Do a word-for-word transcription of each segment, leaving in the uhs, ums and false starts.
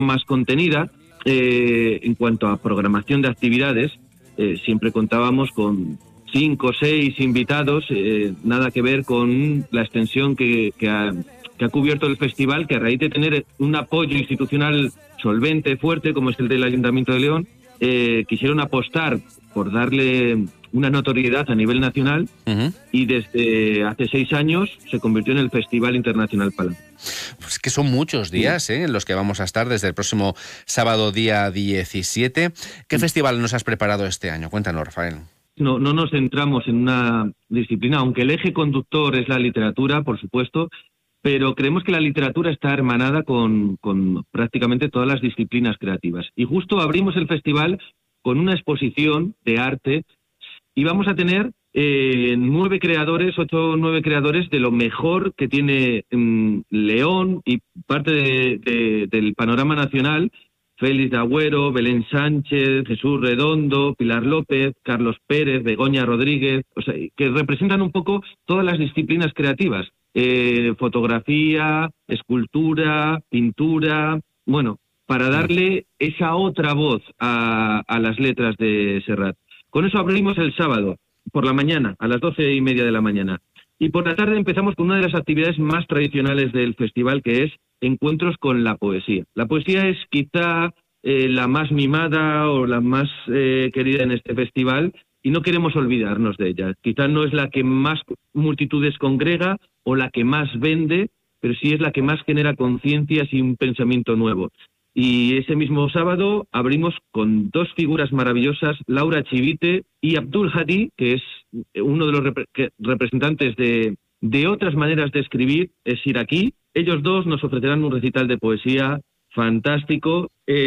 más contenida. Eh, en cuanto a programación de actividades, eh, siempre contábamos con cinco o seis invitados, eh, nada que ver con la extensión que, que, ha, que ha cubierto el festival, que a raíz de tener un apoyo institucional solvente, fuerte, como es el del Ayuntamiento de León, eh, quisieron apostar por darle una notoriedad a nivel nacional, uh-huh. y desde hace seis años se convirtió en el Festival Internacional Palau. Pues que son muchos días, ¿eh?, en los que vamos a estar desde el próximo sábado día diecisiete. ¿Qué sí. festival nos has preparado este año? Cuéntanos, Rafael. No, no nos centramos en una disciplina, aunque el eje conductor es la literatura, por supuesto, pero creemos que la literatura está hermanada con, con prácticamente todas las disciplinas creativas. Y justo abrimos el festival con una exposición de arte y vamos a tener eh, nueve creadores, ocho o nueve creadores de lo mejor que tiene um, León y parte de, de, del panorama nacional. Félix de Agüero, Belén Sánchez, Jesús Redondo, Pilar López, Carlos Pérez, Begoña Rodríguez, o sea, que representan un poco todas las disciplinas creativas. Eh, fotografía, escultura, pintura, bueno, para darle esa otra voz a, a las letras de Serrat. Con eso abrimos el sábado, por la mañana, a las doce y media de la mañana. Y por la tarde empezamos con una de las actividades más tradicionales del festival, que es encuentros con la poesía. La poesía es quizá eh, la más mimada o la más eh, querida en este festival, y no queremos olvidarnos de ella. Quizá no es la que más multitudes congrega o la que más vende, pero sí es la que más genera conciencias y un pensamiento nuevo. Y ese mismo sábado abrimos con dos figuras maravillosas, Laura Chivite y Abdul Hadi, que es uno de los rep- que, representantes de, de otras maneras de escribir, es iraquí. Ellos dos nos ofrecerán un recital de poesía fantástico.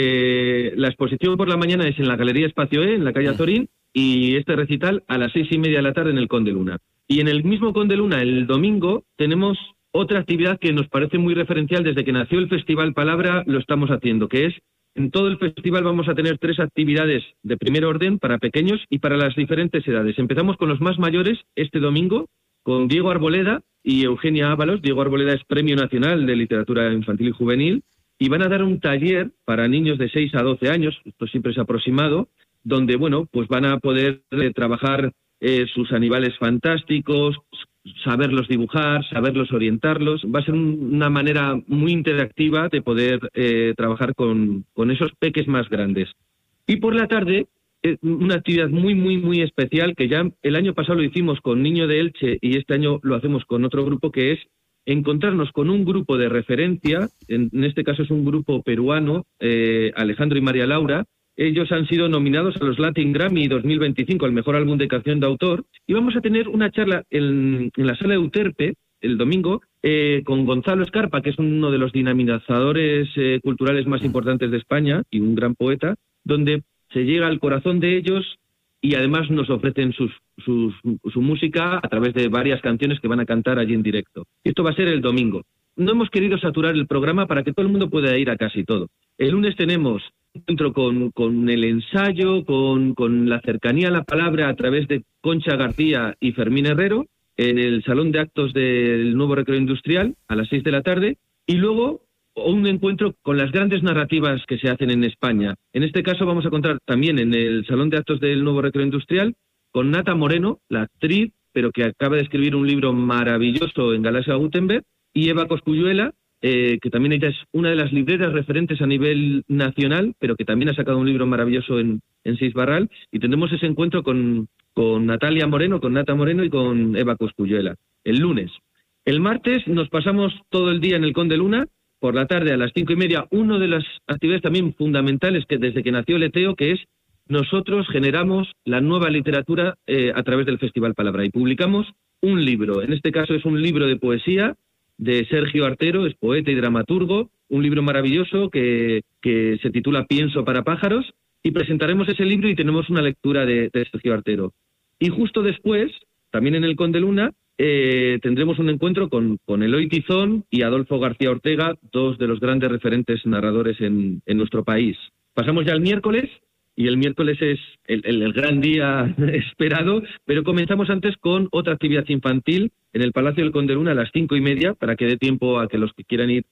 Eh, la exposición por la mañana es en la Galería Espacio E, en la calle Azorín, y este recital a las seis y media de la tarde en el Conde Luna. Y en el mismo Conde Luna, el domingo, tenemos otra actividad que nos parece muy referencial. Desde que nació el Festival Palabra lo estamos haciendo, que es, en todo el festival vamos a tener tres actividades de primer orden para pequeños y para las diferentes edades. Empezamos con los más mayores este domingo, con Diego Arboleda y Eugenia Ábalos. Diego Arboleda es Premio Nacional de Literatura Infantil y Juvenil, y van a dar un taller para niños de seis a doce años, esto siempre es aproximado, donde, bueno, pues van a poder eh, trabajar eh, sus animales fantásticos, saberlos dibujar, saberlos orientarlos. Va a ser un, una manera muy interactiva de poder eh, trabajar con, con esos peques más grandes. Y por la tarde, eh, una actividad muy, muy, muy especial, que ya el año pasado lo hicimos con Niño de Elche y este año lo hacemos con otro grupo, que es encontrarnos con un grupo de referencia. En, en este caso es un grupo peruano, eh, Alejandro y María Laura. Ellos han sido nominados a los Latin Grammy dos mil veinticinco al mejor álbum de canción de autor, y vamos a tener una charla en, en la sala de Euterpe el domingo eh, con Gonzalo Escarpa, que es uno de los dinamizadores eh, culturales más importantes de España y un gran poeta, donde se llega al corazón de ellos y además nos ofrecen sus, sus, su música a través de varias canciones que van a cantar allí en directo. Esto va a ser el domingo. No hemos querido saturar el programa para que todo el mundo pueda ir a casi todo. El lunes tenemos encuentro con, con el ensayo, con, con la cercanía a la palabra a través de Concha García y Fermín Herrero, en el Salón de Actos del Nuevo Recreo Industrial a las seis de la tarde, y luego un encuentro con las grandes narrativas que se hacen en España. En este caso vamos a contar también en el Salón de Actos del Nuevo Recreo Industrial con Nata Moreno, la actriz, pero que acaba de escribir un libro maravilloso en Galaxia Gutenberg, y Eva Cosculluela, Eh, que también ella es una de las libreras referentes a nivel nacional, pero que también ha sacado un libro maravilloso en, en Sisbarral, y tendremos ese encuentro con, con Natalia Moreno, con Nata Moreno y con Eva Cosculluela, el lunes. El martes nos pasamos todo el día en el Conde Luna, por la tarde a las cinco y media, una de las actividades también fundamentales que desde que nació el Eteo, que es nosotros generamos la nueva literatura eh, a través del Festival Palabra, y publicamos un libro. En este caso es un libro de poesía de Sergio Artero, es poeta y dramaturgo, un libro maravilloso que, que se titula Pienso para pájaros, y presentaremos ese libro y tenemos una lectura de, de Sergio Artero. Y justo después, también en el Conde Luna, eh, tendremos un encuentro con, con Eloy Tizón y Adolfo García Ortega, dos de los grandes referentes narradores en, en nuestro país. Pasamos ya al miércoles, y el miércoles es el, el, el gran día esperado, pero comenzamos antes con otra actividad infantil en el Palacio del Conde Luna a las cinco y media, para que dé tiempo a que los que quieran ir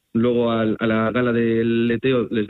luego al- a la gala del leteo les